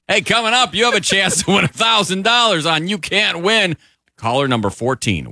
Hey, coming up, you have a chance to win $1,000 on You Can't Win. Caller number 14,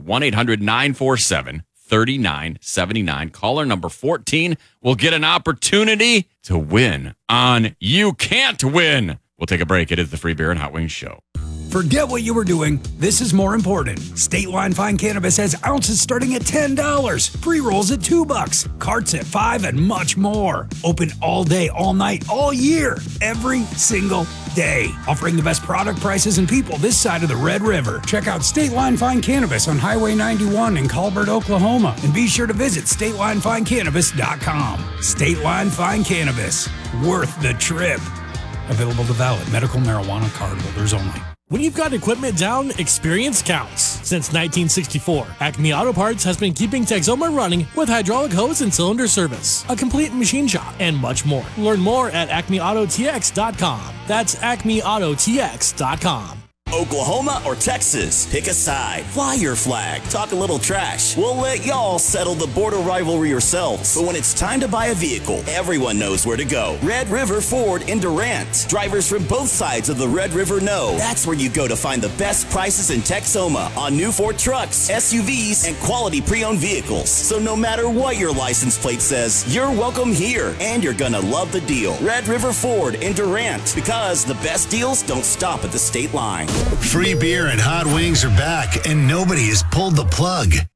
1-800-947-3979. Caller number 14 will get an opportunity to win on You Can't Win. We'll take a break. It is the Free Beer and Hot Wings Show. Forget what you were doing. This is more important. State Line Fine Cannabis has ounces starting at $10, pre-rolls at $2, carts at $5, and much more. Open all day, all night, all year, every single day. Offering the best product prices and people this side of the Red River. Check out State Line Fine Cannabis on Highway 91 in Colbert, Oklahoma. And be sure to visit StateLineFineCannabis.com. State Line Fine Cannabis. Worth the trip. Available to valid medical marijuana card holders only. When you've got equipment down, experience counts. Since 1964, Acme Auto Parts has been keeping Texoma running with hydraulic hose and cylinder service, a complete machine shop, and much more. Learn more at acmeautotx.com. That's acmeautotx.com. Oklahoma or Texas, pick a side. Fly your flag. Talk a little trash. We'll let y'all settle the border rivalry yourselves. But when it's time to buy a vehicle, everyone knows where to go. Red River Ford in Durant. Drivers from both sides of the Red River know that's where you go to find the best prices in Texoma on new Ford trucks, SUVs, and quality pre-owned vehicles. So no matter what your license plate says, you're welcome here, and you're gonna love the deal. Red River Ford in Durant, because the best deals don't stop at the state line. Free Beer and Hot Wings are back, and nobody has pulled the plug.